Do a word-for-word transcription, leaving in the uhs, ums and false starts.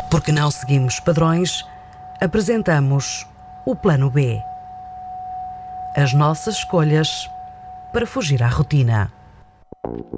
Porque não seguimos padrões, apresentamos o Plano B. As nossas escolhas para fugir à rotina.